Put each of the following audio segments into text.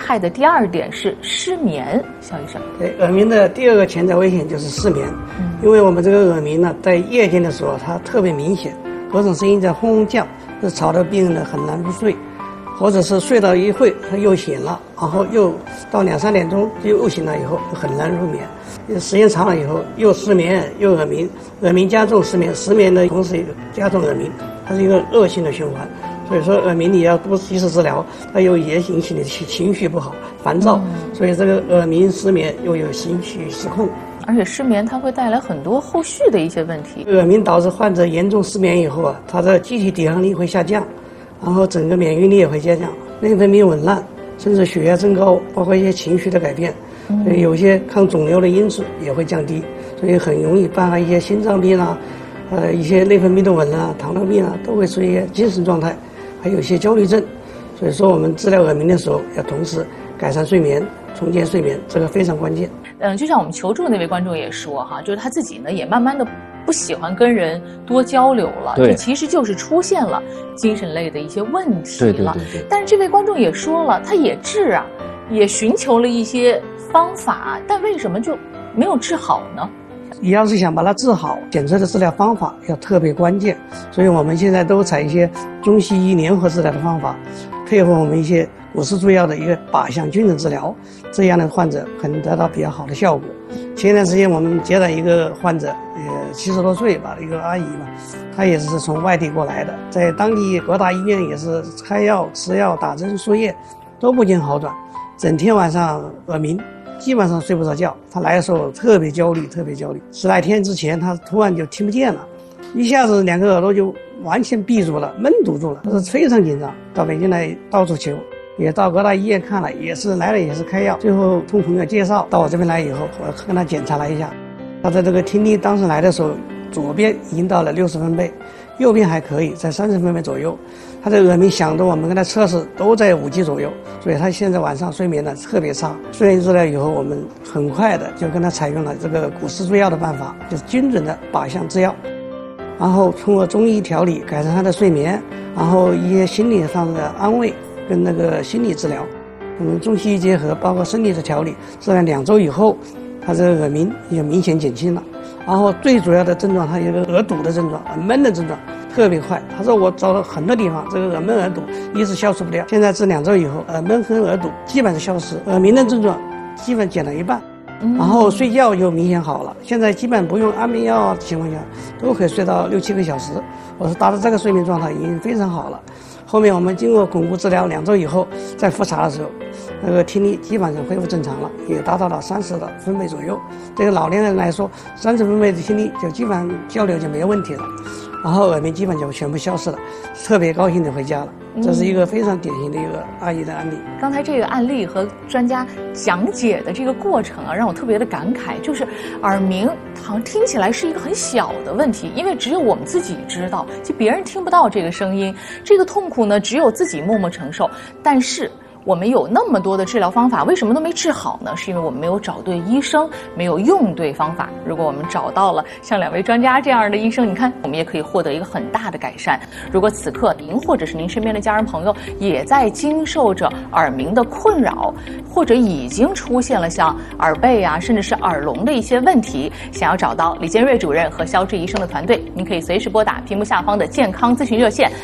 害的第二点是失眠，肖医生。 对，耳鸣的第二个潜在危险就是失眠，因为我们这个耳鸣呢，在夜间的时候它特别明显，各种声音在轰轰叫，是吵得病人呢很难入睡，或者是睡到一会他又醒了，然后又到2、3点钟又醒了以后很难入眠，时间长了以后又失眠又耳鸣，耳鸣加重失眠，失眠的同时加重耳鸣，它是一个恶性的循环。所以说耳鸣你要不及时治疗，它又也引起你的情绪不好、烦躁，所以这个耳鸣失眠又有情绪失控。 而且失眠它会带来很多后续的一些问题。 耳鸣导致患者严重失眠以后啊，他的机体抵抗力会下降，然后整个免疫力也会下降，内分泌紊乱，甚至血压增高，包括一些情绪的改变，有些抗肿瘤的因素也会降低，所以很容易伴发一些心脏病啊，一些内分泌的紊乱、糖尿病啊，都会出现精神状态，还有一些焦虑症。所以说我们治疗耳鸣的时候，要同时改善睡眠、重建睡眠，这个非常关键。 就像我们求助的那位观众也说哈，就是他自己呢也慢慢的不喜欢跟人多交流了，这其实就是出现了精神类的一些问题了。对。但是这位观众也说了，他也治啊，也寻求了一些方法，但为什么就没有治好呢？ 你要是想把它治好，检测的治疗方法要特别关键，所以我们现在都采一些中西医联合治疗的方法，配合我们一些古氏助药的一个靶向菌的治疗，这样的患者可能得到比较好的效果。前段时间我们接待一个患者，70多岁吧，一个阿姨嘛，她也是从外地过来的，在当地各大医院也是开药、吃药、打针、输液都不见好转，整天晚上耳鸣，基本上睡不着觉。他来的时候特别焦虑，10来天之前他突然就听不见了，一下子2个耳朵就完全闭住了，闷堵住了，他是非常紧张，到北京来到处求，也到各大医院看了，也是来了也是开药，最后通朋友介绍到我这边来以后，我跟他检查了一下，他的这个听力当时来的时候，左边已经到了60分贝，右边还可以，在30分贝左右。他的耳鸣响的我们跟他测试都在5级左右，所以他现在晚上睡眠呢特别差。睡眠治疗以后，我们很快的就跟他采用了这个古氏助药的办法，就是精准的靶向制药，然后通过中医调理改善他的睡眠，然后一些心理上的安慰跟那个心理治疗，我们中西医结合，包括生理的调理，治疗2周以后，他这个耳鸣也明显减轻了。然后最主要的症状，他有一个耳堵的症状，耳闷的症状特别快。他说我找了很多地方，这个耳闷耳堵一直消除不了。现在治2周以后，耳闷和耳堵基本上消失，耳鸣的症状基本减了一半，然后睡觉又明显好了。现在基本不用安眠药的情况下，都可以睡到6、7个小时。我说达到这个睡眠状态已经非常好了。后面我们经过巩固治疗2周以后，再复查的时候，那个听力基本上恢复正常了，也达到了30分贝左右。对于老年人来说，30分贝的听力就基本上交流就没有问题了，然后耳鸣基本就全部消失了，特别高兴的回家了。这是一个非常典型的一个阿姨的案例。 刚才这个案例和专家讲解的这个过程啊，让我特别的感慨，就是耳鸣好像听起来是一个很小的问题，因为只有我们自己知道，就别人听不到这个声音，这个痛苦呢只有自己默默承受。但是我们有那么多的治疗方法，为什么都没治好呢？是因为我们没有找对医生，没有用对方法。如果我们找到了像2位专家这样的医生，你看我们也可以获得一个很大的改善。如果此刻您或者是您身边的家人朋友也在经受着耳鸣的困扰，或者已经出现了像耳背啊，甚至是耳聋的一些问题，想要找到李建瑞主任和肖志医生的团队，您可以随时拨打屏幕下方的健康咨询热线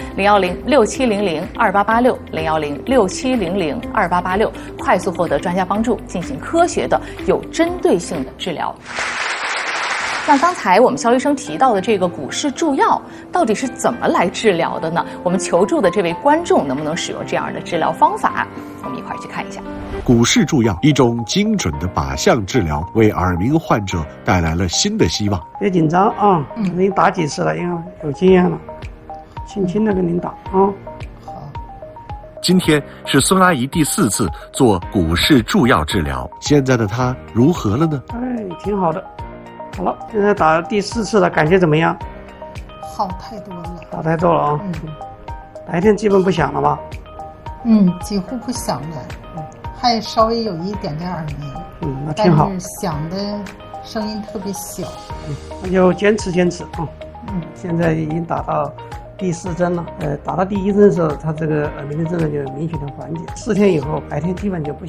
010-6700-2886，010-6700-2886，快速获得专家帮助，进行科学的有针对性的治疗。像刚才我们肖医生提到的这个古氏助药到底是怎么来治疗的呢？我们求助的这位观众能不能使用这样的治疗方法？我们一块儿去看一下。 古氏助药，一种精准的靶向治疗，为耳鸣患者带来了新的希望。 别紧张啊，您打几次了？因为有经验了，轻轻的跟您打啊。 今天是孙阿姨第4次做古氏助药治疗，现在的她如何了呢？ 挺好的。好了，现在打第4次了，感觉怎么样？ 好太多了。 好太多了啊！白天基本不响了吧？ 几乎不响了，还稍微有一点点耳鸣。 那挺好。 但是响的声音特别小。 那就坚持啊。现在已经打到第4针了。打到第1针的时候，他这个耳鸣的症状就明显的缓解。4天以后，白天基本就不响。